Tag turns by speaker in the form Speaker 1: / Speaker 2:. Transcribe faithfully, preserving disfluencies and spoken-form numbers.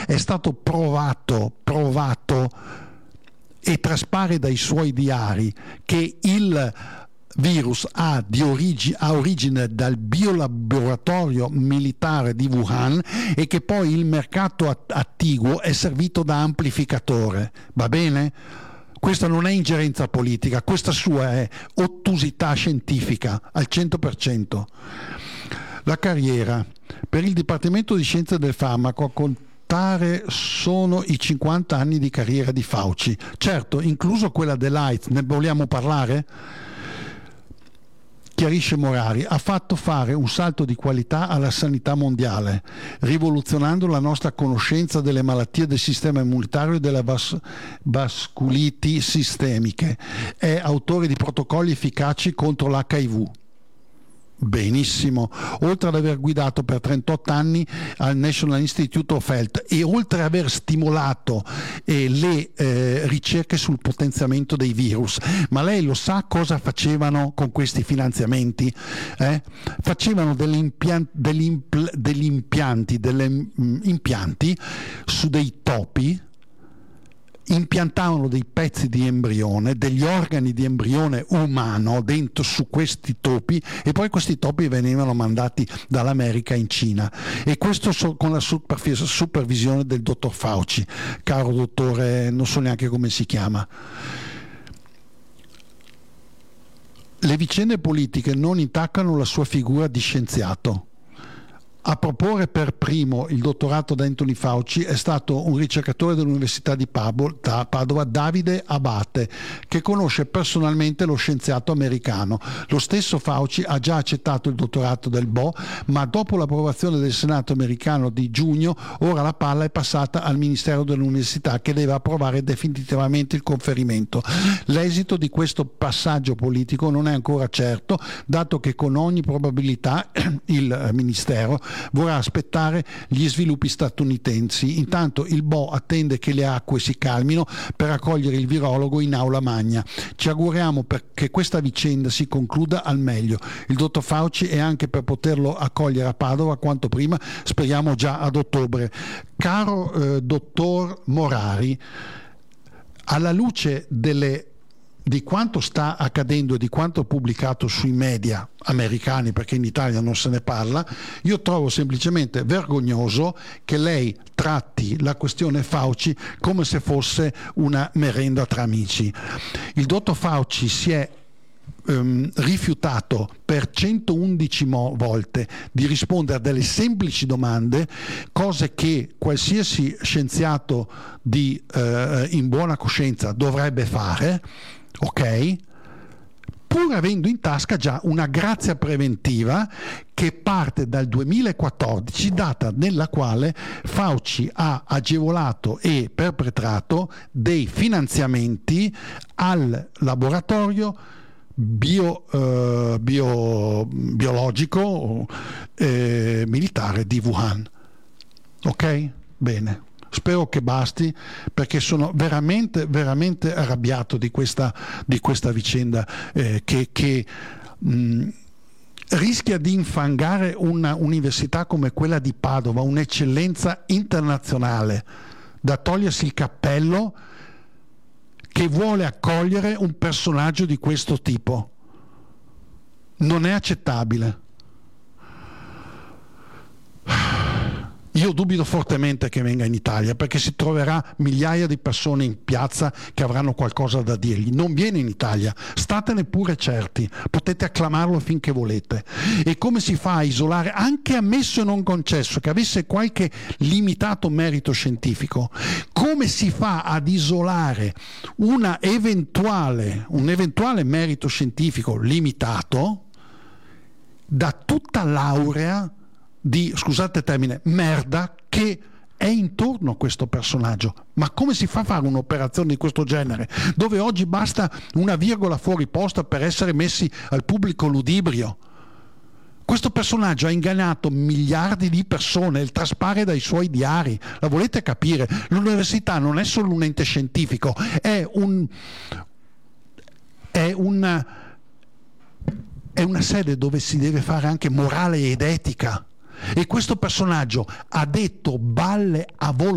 Speaker 1: È stato provato, provato e traspare dai suoi diari che il virus ha, di origi- ha origine dal biolaboratorio militare di Wuhan e che poi il mercato att- attiguo è servito da amplificatore. Va bene? Questa non è ingerenza politica, questa sua è ottusità scientifica al cento per cento. La carriera. Per il Dipartimento di Scienze del Farmaco a contare sono i cinquanta anni di carriera di Fauci. Certo, incluso quella dell'AIDS, ne vogliamo parlare? Chiarisce Morari, ha fatto fare un salto di qualità alla sanità mondiale, rivoluzionando la nostra conoscenza delle malattie del sistema immunitario e delle vas- vasculiti sistemiche. È autore di protocolli efficaci contro l'H I V. Benissimo, oltre ad aver guidato per trentotto anni al National Institute of Health e oltre ad aver stimolato eh, le eh, ricerche sul potenziamento dei virus. Ma lei lo sa cosa facevano con questi finanziamenti? Eh? Facevano degli, impian- degli, impl- degli impianti, delle, mh, impianti su dei topi, impiantavano dei pezzi di embrione, degli organi di embrione umano dentro su questi topi e poi questi topi venivano mandati dall'America in Cina, e questo so, con la supervisione del dottor Fauci, caro dottore, non so neanche come si chiama. Le vicende politiche non intaccano la sua figura di scienziato. A proporre per primo il dottorato da Anthony Fauci è stato un ricercatore dell'Università di Padova, Davide Abate, che conosce personalmente lo scienziato americano. Lo stesso Fauci ha già accettato il dottorato del B O, ma dopo l'approvazione del Senato americano di giugno, ora la palla è passata al Ministero dell'Università, che deve approvare definitivamente il conferimento. L'esito di questo passaggio politico non è ancora certo, dato che con ogni probabilità il Ministero vorrà aspettare gli sviluppi statunitensi. Intanto il B O attende che le acque si calmino per accogliere il virologo in aula magna. Ci auguriamo che questa vicenda si concluda al meglio. Il dottor Fauci è anche per poterlo accogliere a Padova quanto prima, speriamo già ad ottobre. Caro eh, dottor Morari, alla luce delle di quanto sta accadendo e di quanto pubblicato sui media americani, perché in Italia non se ne parla, io trovo semplicemente vergognoso che lei tratti la questione Fauci come se fosse una merenda tra amici. Il dottor Fauci si è Um, rifiutato per centoundici mo- volte di rispondere a delle semplici domande, cose che qualsiasi scienziato di, uh, in buona coscienza dovrebbe fare, ok? Pur avendo in tasca già una grazia preventiva che parte dal duemilaquattordici, data nella quale Fauci ha agevolato e perpetrato dei finanziamenti al laboratorio Bio, eh, bio, biologico eh, militare di Wuhan. Ok? Bene. Spero che basti, perché sono veramente, veramente arrabbiato di questa, di questa vicenda eh, che, che mh, rischia di infangare una università come quella di Padova, un'eccellenza internazionale, da togliersi il cappello, che vuole accogliere un personaggio di questo tipo. Non è accettabile. Io dubito fortemente che venga in Italia, perché si troverà migliaia di persone in piazza che avranno qualcosa da dirgli. Non viene in Italia, statene pure certi, potete acclamarlo finché volete. E come si fa a isolare, anche ammesso e non concesso, che avesse qualche limitato merito scientifico, come si fa ad isolare una eventuale, un eventuale merito scientifico limitato da tutta laurea di, scusate il termine, merda che è intorno a questo personaggio? Ma come si fa a fare un'operazione di questo genere, dove oggi basta una virgola fuori posta per essere messi al pubblico ludibrio? Questo personaggio ha ingannato miliardi di persone, il traspare dai suoi diari. La volete capire? L'università non è solo un ente scientifico, è un è una è una sede dove si deve fare anche morale ed etica. E questo personaggio ha detto balle a volo